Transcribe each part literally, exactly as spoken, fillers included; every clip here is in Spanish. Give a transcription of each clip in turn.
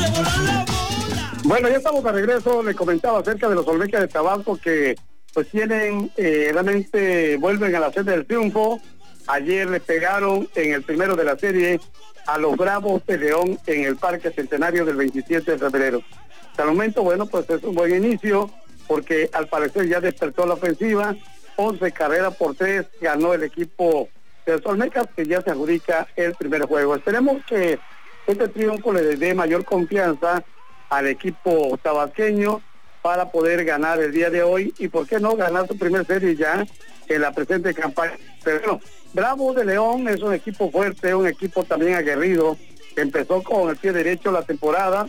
Bueno, ya estamos de regreso. Le comentaba acerca de los Olmecas de Tabasco que pues tienen, eh, realmente vuelven a la senda del triunfo. Ayer le pegaron en el primero de la serie a los Bravos de León en el Parque Centenario del veintisiete de febrero. Hasta el momento, bueno, pues es un buen inicio porque al parecer ya despertó la ofensiva. once carreras por tres ganó el equipo de los Olmecas, que ya se adjudica el primer juego. Esperemos que este triunfo le dé mayor confianza al equipo tabasqueño para poder ganar el día de hoy y por qué no ganar su primer serie ya en la presente campaña. Pero bueno, Bravo de León es un equipo fuerte, un equipo también aguerrido, que empezó con el pie derecho la temporada,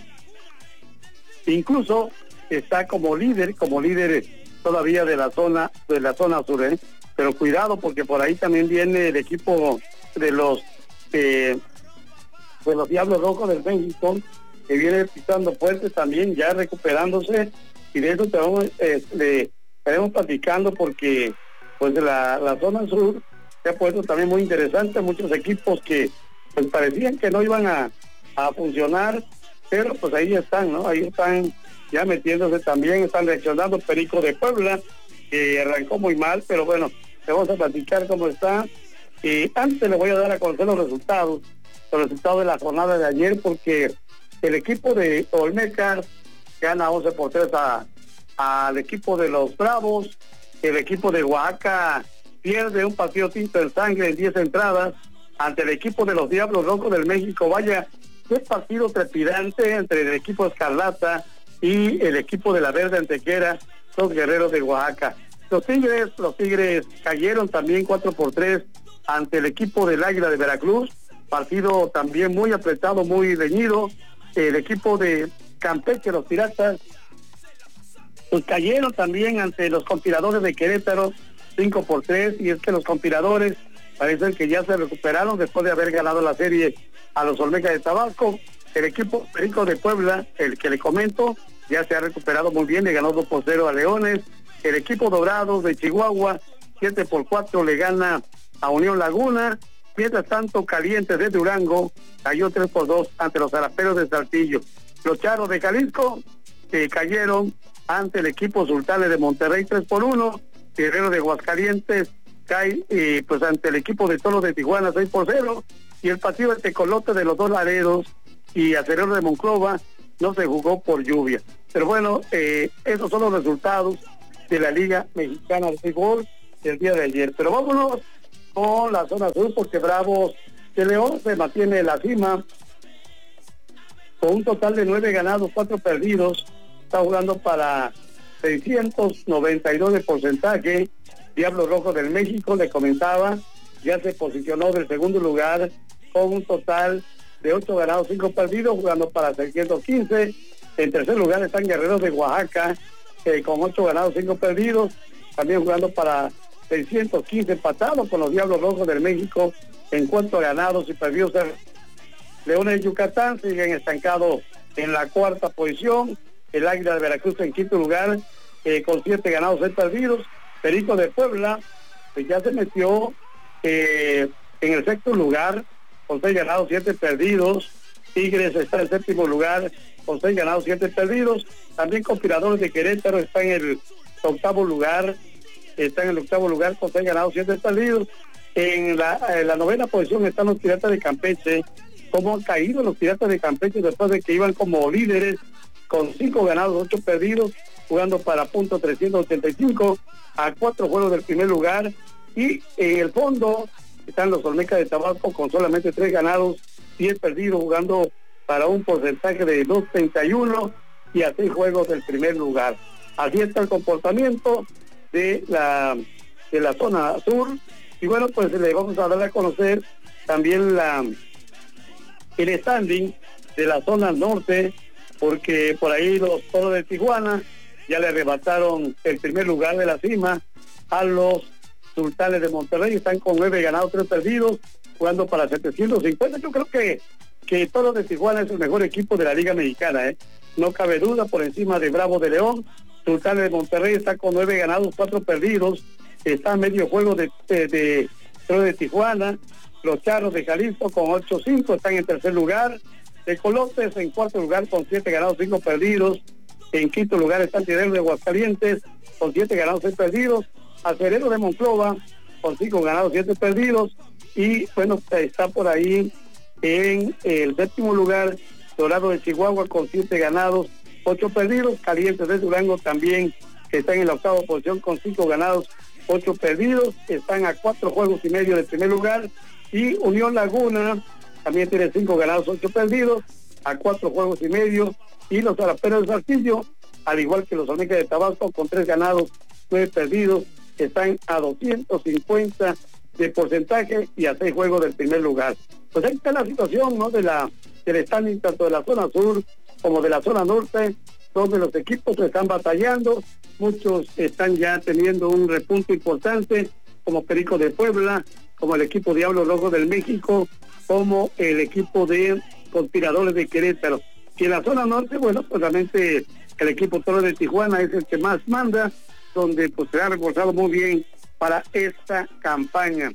incluso está como líder, como líder todavía de la zona, de la zona sur, ¿eh? Pero cuidado porque por ahí también viene el equipo de los eh, de los Diablos Rojos del México, que viene pisando fuerte también, ya recuperándose, y de eso tenemos, eh, le estaremos platicando porque pues la, la zona sur se ha puesto también muy interesante, muchos equipos que pues parecían que no iban a, a funcionar, pero pues ahí están, ¿no? Ahí están ya metiéndose también, están reaccionando. Perico de Puebla, que arrancó muy mal, pero bueno, le vamos a platicar cómo está. Y antes le voy a dar a conocer los resultados, los resultados de la jornada de ayer, porque el equipo de Olmecas gana once por tres a, al equipo de los Bravos. El equipo de Oaxaca pierde un partido tinto en sangre en diez entradas ante el equipo de los Diablos Rojos del México. Vaya, qué partido trepidante entre el equipo Escarlata y el equipo de la Verde Antequera, los guerreros de Oaxaca. Los Tigres, los Tigres cayeron también cuatro por tres ante el equipo del Águila de Veracruz. Partido también muy apretado, muy reñido. El equipo de Campeche, los Piratas, pues cayeron también ante los Conspiradores de Querétaro, cinco por tres, y es que los Conspiradores parece que ya se recuperaron después de haber ganado la serie a los Olmecas de Tabasco. El equipo Perico de Puebla, el que le comento, ya se ha recuperado muy bien, le ganó dos por cero a Leones. El equipo Dorados de Chihuahua, siete por cuatro le gana a Unión Laguna. Mientras tanto, Calientes de Durango cayó tres por dos ante los Zaraperos de Saltillo. Los Charros de Jalisco que cayeron ante el equipo Sultanes de Monterrey tres por uno. Guerrero de Aguascalientes cae eh, pues ante el equipo de Toros de Tijuana seis por cero. Y el partido de Tecolote de los Dos Laredos y Acerero de Monclova no se jugó por lluvia. Pero bueno, eh, esos son los resultados de la Liga Mexicana de Fútbol del día de ayer. Pero vámonos con la zona sur, porque Bravos de León se mantiene en la cima con un total de nueve ganados, cuatro perdidos. Está jugando para seiscientos noventa y dos de porcentaje. Diablos Rojos del México, le comentaba, ya se posicionó del segundo lugar con un total de ocho ganados, cinco perdidos, jugando para seiscientos quince. En tercer lugar están Guerreros de Oaxaca, eh, con ocho ganados, cinco perdidos, también jugando para seiscientos quince, empatados con los Diablos Rojos del México en cuanto a ganados y perdidos. Leones de Yucatán siguen estancados en la cuarta posición. El Águila de Veracruz en quinto lugar, eh, con siete ganados, seis perdidos. Perico de Puebla, pues ya se metió eh, en el sexto lugar, con seis ganados, siete perdidos. Tigres está en séptimo lugar, con seis ganados, siete perdidos. También Conspiradores de Querétaro está en el octavo lugar, está en el octavo lugar con seis ganados, siete perdidos. En la, en la novena posición están los Piratas de Campeche. ¿Cómo han caído los Piratas de Campeche después de que iban como líderes con cinco ganados, ocho perdidos, jugando para punto trescientos ochenta y cinco, a cuatro juegos del primer lugar? Y en el fondo están los Olmecas de Tabasco con solamente tres ganados, diez perdidos, jugando para un porcentaje de dos treinta y uno y a seis juegos del primer lugar. Así está el comportamiento de la de la zona sur. Y bueno, pues le vamos a dar a conocer también la el standing de la zona norte, porque por ahí los Toros de Tijuana ya le arrebataron el primer lugar de la cima a los Sultanes de Monterrey. Están con nueve ganados, tres perdidos, jugando para setecientos cincuenta. Yo creo que que Toros de Tijuana es el mejor equipo de la Liga Mexicana, ¿eh? No cabe duda, por encima de Bravo de León. Sultanes de Monterrey está con nueve ganados, cuatro perdidos, está a medio juego de, de, de Toros de Tijuana. Los Charros de Jalisco con ocho cinco están en tercer lugar. Tecolotes en cuarto lugar con siete ganados, cinco perdidos. En quinto lugar está el Tirero de Aguascalientes con siete ganados, seis perdidos. Acerero de Monclova con cinco ganados, siete perdidos. Y bueno, está por ahí en el séptimo lugar Dorado de Chihuahua con siete ganados, ocho perdidos. Calientes de Durango también están en la octava posición con cinco ganados, ocho perdidos. Están a cuatro juegos y medio del primer lugar. Y Unión Laguna también tiene cinco ganados, ocho perdidos, a cuatro juegos y medio. Y los Zaraperos de Saltillo, al igual que los Olmecas de Tabasco, con tres ganados, nueve perdidos, están a doscientos cincuenta de porcentaje y a seis juegos del primer lugar. Pues ahí está la situación, ¿no?, de la del standing, tanto de la zona sur como de la zona norte, donde los equipos están batallando. Muchos están ya teniendo un repunte importante, como Perico de Puebla, como el equipo Diablo Rojo del México, como el equipo de Conspiradores de Querétaro. Y en la zona norte, bueno, pues realmente el equipo Toro de Tijuana es el que más manda, donde pues se ha reforzado muy bien para esta campaña.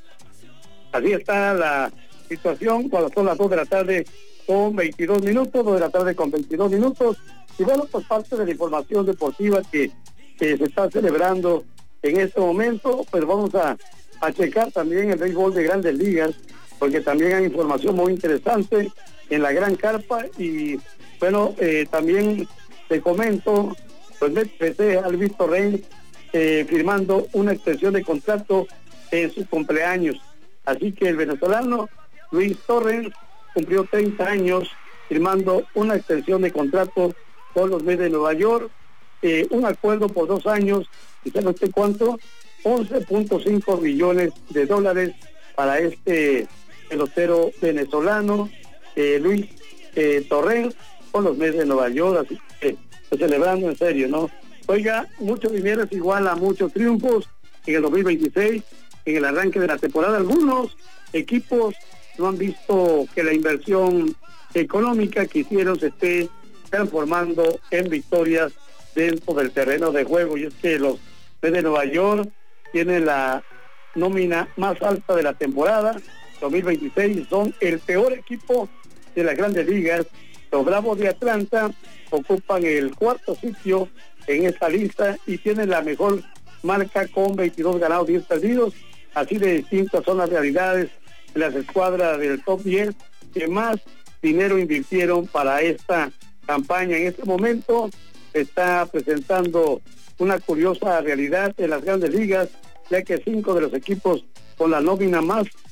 Así está la situación cuando son las dos de la tarde con veintidós minutos, dos de la tarde con veintidós minutos. Y bueno, pues parte de la información deportiva que, que se está celebrando en este momento, pues vamos a, a checar también el béisbol de Grandes Ligas, porque también hay información muy interesante en la Gran Carpa. Y bueno, eh, también te comento, pues me expresé al Luis Torrens eh, firmando una extensión de contrato en su cumpleaños. Así que el venezolano Luis Torrens cumplió treinta años firmando una extensión de contrato con los Mets de Nueva York, eh, un acuerdo por dos años, y ¿sabe usted cuánto? once punto cinco millones de dólares para este pelotero venezolano, eh, Luis eh, Torrens, con los Mets de Nueva York. Así que pues, celebrando en serio, ¿no? Oiga, mucho dinero es igual a muchos triunfos en el dos mil veintiséis, en el arranque de la temporada. Algunos equipos no han visto que la inversión económica que hicieron se esté transformando en victorias dentro del terreno de juego, y es que los Mets de Nueva York tienen la nómina más alta de la temporada dos mil veintiséis, son el peor equipo de las Grandes Ligas. Los Bravos de Atlanta ocupan el cuarto sitio en esta lista y tienen la mejor marca con veintidós ganados, diez perdidos. Así de distintas son las realidades de las escuadras del top diez que más dinero invirtieron para esta campaña. En este momento está presentando una curiosa realidad en las Grandes Ligas, ya que cinco de los equipos con la nómina más